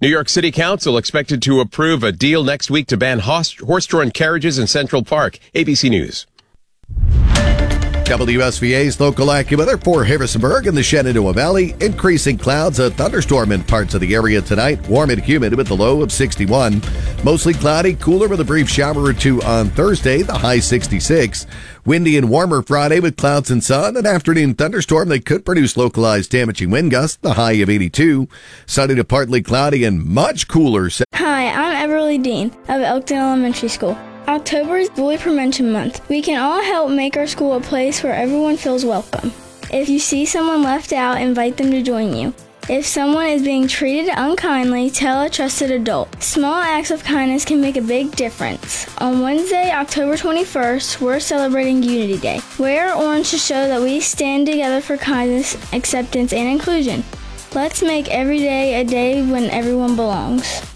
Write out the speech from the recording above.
New York City Council expected to approve a deal next week to ban horse-drawn carriages in Central Park. ABC News. WSVA's local AccuWeather for Harrisonburg and the Shenandoah Valley. Increasing clouds, a thunderstorm in parts of the area tonight. Warm and humid with the low of 61. Mostly cloudy, cooler with a brief shower or two on Thursday, the high 66. Windy and warmer Friday with clouds and sun. An afternoon thunderstorm that could produce localized damaging wind gusts, the high of 82. Sunny to partly cloudy and much cooler. Hi, I'm Everly Dean of Elkton Elementary School. October is Bully Prevention Month. We can all help make our school a place where everyone feels welcome. If you see someone left out, invite them to join you. If someone is being treated unkindly, tell a trusted adult. Small acts of kindness can make a big difference. On Wednesday, October 21st, we're celebrating Unity Day. Wear orange to show that we stand together for kindness, acceptance, and inclusion. Let's make every day a day when everyone belongs.